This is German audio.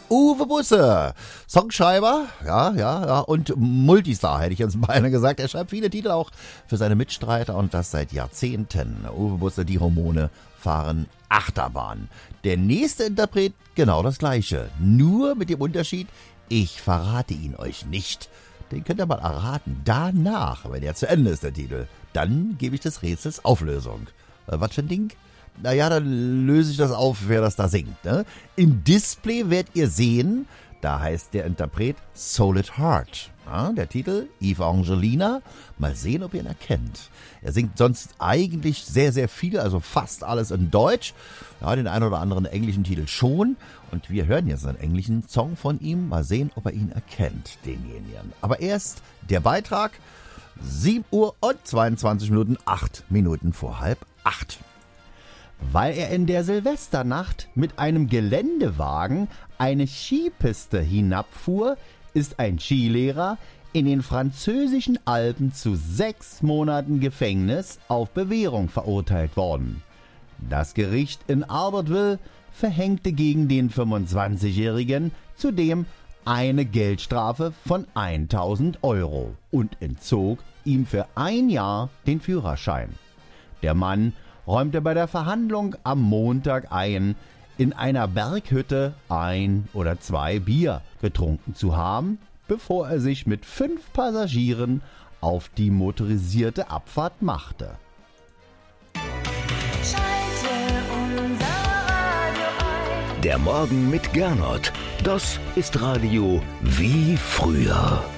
Uwe Busse, Songschreiber, ja, und Multistar, hätte ich jetzt beinahe gesagt. Er schreibt viele Titel auch für seine Mitstreiter und das seit Jahrzehnten. Uwe Busse, die Hormone fahren Achterbahn. Der nächste Interpret genau das Gleiche, nur mit dem Unterschied, ich verrate ihn euch nicht. Den könnt ihr mal erraten. Danach, wenn er zu Ende ist, der Titel, dann gebe ich des Rätsels Auflösung. Was für ein Ding? Naja, dann löse ich das auf, wer das da singt. Ne? Im Display werdet ihr sehen, da heißt der Interpret Solid Heart. Ja, der Titel Eva Angelina. Mal sehen, ob ihr ihn erkennt. Er singt sonst eigentlich sehr, sehr viel, also fast alles in Deutsch. Ja, den einen oder anderen englischen Titel schon. Und wir hören jetzt einen englischen Song von ihm. Mal sehen, ob er ihn erkennt, denjenigen. Aber erst der Beitrag. 7 Uhr und 22 Minuten, 8 Minuten vor 7:30. Weil er in der Silvesternacht mit einem Geländewagen eine Skipiste hinabfuhr, ist ein Skilehrer in den französischen Alpen zu 6 Monaten Gefängnis auf Bewährung verurteilt worden. Das Gericht in Albertville verhängte gegen den 25-Jährigen zudem eine Geldstrafe von 1.000 € und entzog ihm für 1 Jahr den Führerschein. Der Mann räumte bei der Verhandlung am Montag ein, in einer Berghütte 1 oder 2 Bier getrunken zu haben, bevor er sich mit 5 Passagieren auf die motorisierte Abfahrt machte. Schalte unser Radio ein. Der Morgen mit Gernot. Das ist Radio wie früher.